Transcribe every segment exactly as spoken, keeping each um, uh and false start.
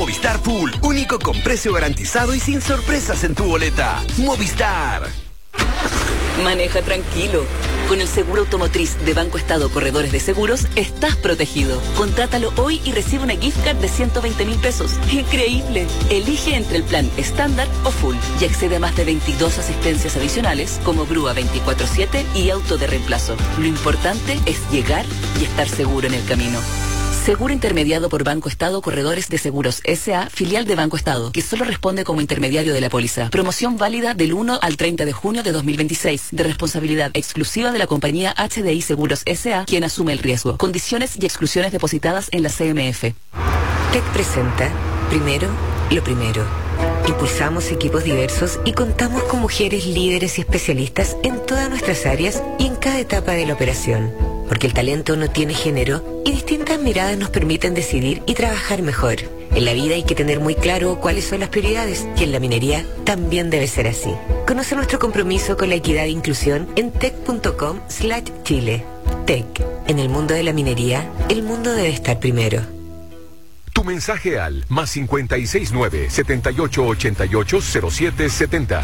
Movistar Full, único con precio garantizado y sin sorpresas en tu boleta. Movistar. Maneja tranquilo. Con el seguro automotriz de Banco Estado Corredores de Seguros, estás protegido. Contrátalo hoy y recibe una gift card de ciento veinte mil pesos. ¡Increíble! Elige entre el plan estándar o full y accede a más de veintidós asistencias adicionales como grúa veinticuatro siete y auto de reemplazo. Lo importante es llegar y estar seguro en el camino. Seguro intermediado por Banco Estado Corredores de Seguros S A, filial de Banco Estado, que solo responde como intermediario de la póliza. Promoción válida del uno al treinta de junio de dos mil veintiséis, de responsabilidad exclusiva de la compañía H D I Seguros S A, quien asume el riesgo. Condiciones y exclusiones depositadas en la C M F. T E C presenta, primero, lo primero. Impulsamos equipos diversos y contamos con mujeres líderes y especialistas en todas nuestras áreas y en cada etapa de la operación. Porque el talento no tiene género y distintas miradas nos permiten decidir y trabajar mejor. En la vida hay que tener muy claro cuáles son las prioridades y en la minería también debe ser así. Conoce nuestro compromiso con la equidad e inclusión en tec.com slash chile. T E C. En el mundo de la minería, el mundo debe estar primero. Tu mensaje al más cincuenta y seis nueve, setenta y ocho ochenta y ocho cero siete setenta.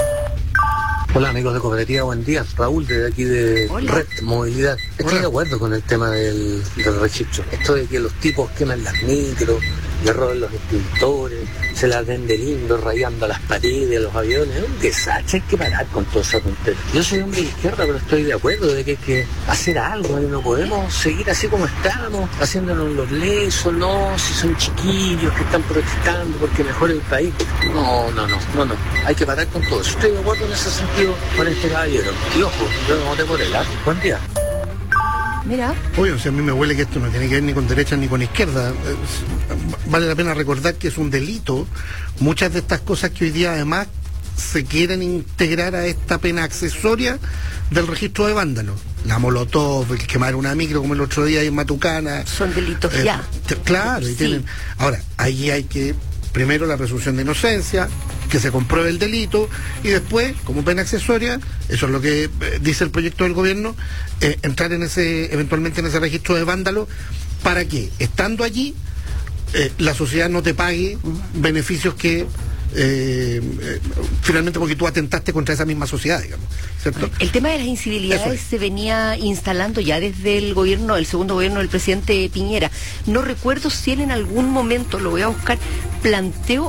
Hola amigos de Cooperativa, buen día. Raúl de aquí de Hola. Red Movilidad. Estoy Hola. de acuerdo con el tema del, del registro. Esto de que los tipos queman las micros, le roban los extintores, se las ven de lindo rayando las paredes de los aviones. Es un desastre, hay que parar con toda esa tontería. Yo soy hombre de izquierda, pero estoy de acuerdo de que hay que hacer algo y no podemos seguir así como estamos, haciéndonos los lesos, no, si son chiquillos que están protestando porque mejora el país. No, no, no, no, no. Hay que parar con todo eso. Estoy de acuerdo en ese sentido con este caballero. Y ojo, yo no voté por él, ¿eh? Buen día. Mira. Oye, o sea, a mí me huele que esto no tiene que ver ni con derecha ni con izquierda. Vale la pena recordar que es un delito. Muchas de estas cosas que hoy día además se quieren integrar a esta pena accesoria del registro de vándalos. La molotov, el quemar una micro como el otro día en Matucana. Son delitos Eh, ya. t- Claro, y Sí. tienen. Ahora, ahí hay que, primero la presunción de inocencia, que se compruebe el delito, y después, como pena accesoria, eso es lo que eh, dice el proyecto del gobierno, eh, entrar en ese, eventualmente en ese registro de vándalos, para que, estando allí, eh, la sociedad no te pague beneficios que eh, eh, finalmente porque tú atentaste contra esa misma sociedad, digamos, ¿cierto? El tema de las Eso incivilidades es. se venía instalando ya desde el gobierno, el segundo gobierno del presidente Piñera. No recuerdo si él en algún momento, lo voy a buscar, planteó